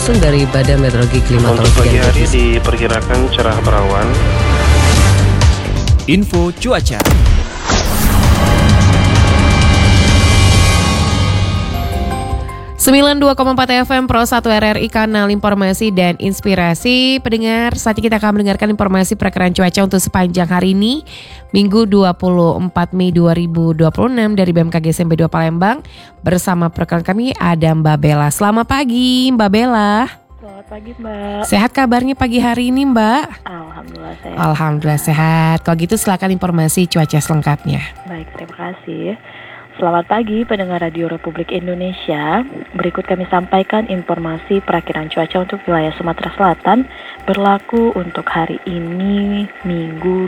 langsung dari Badan Meteorologi, Klimatologi Untuk pagi dan hari Geofisika. diperkirakan cerah berawan. Info cuaca. Sembilan 92,4 FM Pro 1 RRI, kanal informasi dan inspirasi. Pendengar, saat ini kita akan mendengarkan informasi perakiraan cuaca untuk sepanjang hari ini, Minggu 24 Mei 2026 dari BMKG SMP 2 Palembang. Bersama perekan kami ada Mbak Bella. Selamat pagi Mbak Bella. Selamat pagi Mbak. Sehat kabarnya pagi hari ini Mbak? Alhamdulillah sehat. Alhamdulillah sehat. Kalau gitu silakan informasi cuaca selengkapnya. Baik, terima kasih. Selamat pagi pendengar Radio Republik Indonesia. Berikut kami sampaikan informasi perakiraan cuaca untuk wilayah Sumatera Selatan berlaku untuk hari ini Minggu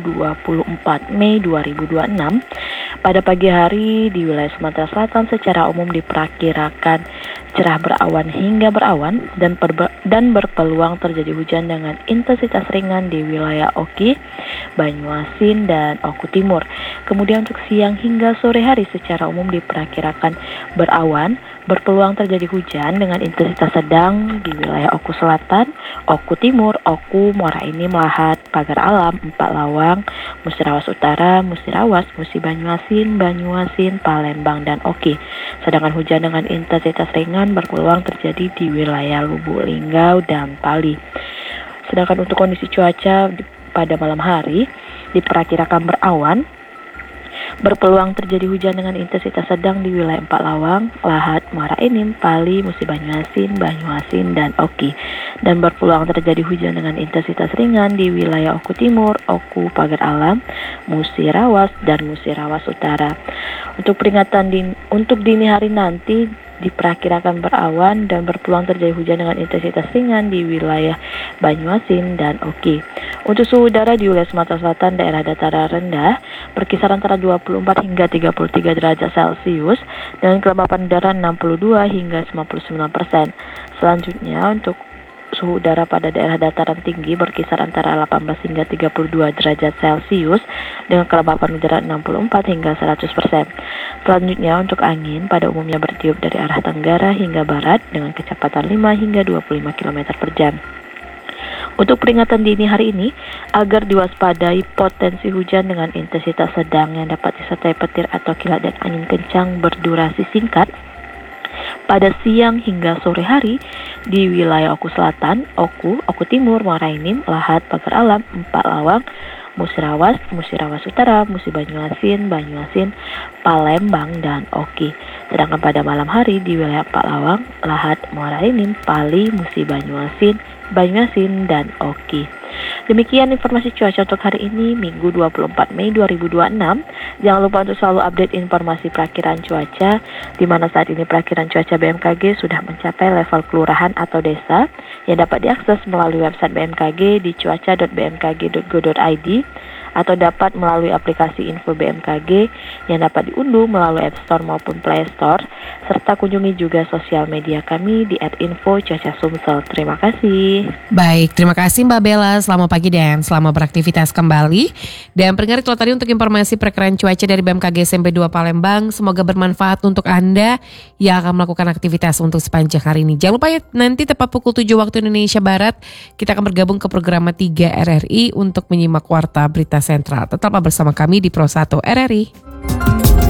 24 Mei 2026. Pada pagi hari di wilayah Sumatera Selatan secara umum diperkirakan cerah berawan hingga berawan dan berpeluang terjadi hujan dengan intensitas ringan di wilayah Oki, Banyuasin, dan Oku Timur. Kemudian untuk siang hingga sore hari secara umum diperkirakan berawan, berpeluang terjadi hujan dengan intensitas sedang di wilayah Oku Selatan, Oku Timur, Oku, Muara Enim, Lahat, Pagar Alam, Empat Lawang, Musirawas Utara, Musirawas, Musi Banyuasin, Banyuasin, Palembang, dan Oki. Sedangkan hujan dengan intensitas ringan berpeluang terjadi di wilayah Lubuk Linggau dan Pali. Sedangkan untuk kondisi cuaca pada malam hari diperkirakan berawan, berpeluang terjadi hujan dengan intensitas sedang di wilayah Empat Lawang, Lahat, Muara Enim, Pali, Musi Banyuasin, Banyuasin, dan Oki. Dan berpeluang terjadi hujan dengan intensitas ringan di wilayah Oku Timur, Oku, Pagar Alam, Musirawas, dan Musirawas Utara. Untuk untuk dini hari nanti diperkirakan berawan dan berpeluang terjadi hujan dengan intensitas ringan di wilayah Banyuasin dan Oki. Untuk suhu udara di wilayah Sumatera Selatan, daerah dataran rendah berkisar antara 24 hingga 33 derajat Celcius dengan kelembapan udara 62 hingga 99%. Selanjutnya untuk suhu udara pada daerah dataran tinggi berkisar antara 18 hingga 32 derajat Celcius dengan kelembapan udara 64 hingga 100%. Selanjutnya untuk angin pada umumnya bertiup dari arah tenggara hingga barat dengan kecepatan 5 hingga 25 km per jam. Untuk peringatan dini hari ini, agar diwaspadai potensi hujan dengan intensitas sedang yang dapat disertai petir atau kilat dan angin kencang berdurasi singkat pada siang hingga sore hari di wilayah Oku Selatan, Oku Timur, Muara Enim, Lahat, Pagar Alam, Empat Lawang, Musirawas, Musirawas Utara, Musi Banyuasin, Banyuasin, Palembang, dan Oki. Sedangkan pada malam hari di wilayah Empat Lawang, Lahat, Muara Enim, Pali, Musi Banyuasin, Banyuasin, dan Oki. Demikian informasi cuaca untuk hari ini Minggu 24 Mei 2026. Jangan lupa untuk selalu update informasi perakiraan cuaca, di mana saat ini perakiraan cuaca BMKG sudah mencapai level kelurahan atau desa yang dapat diakses melalui website BMKG di cuaca.bmkg.go.id atau dapat melalui aplikasi Info BMKG yang dapat diunduh melalui App Store maupun Play Store, serta kunjungi juga sosial media kami di @info_cuaca_sumsel. Terima kasih. Baik, terima kasih Mbak Bella. Selamat pagi dan selamat beraktivitas kembali. Dan pendengar, itu tadi untuk informasi perakiraan cuaca dari BMKG SMP 2 Palembang. Semoga bermanfaat untuk Anda yang akan melakukan aktivitas untuk sepanjang hari ini. Jangan lupa ya, nanti tepat pukul 7 waktu Indonesia Barat kita akan bergabung ke program 3 RRI untuk menyimak Warta Berita Sentral. Tetaplah bersama kami di Pro 1 RRI.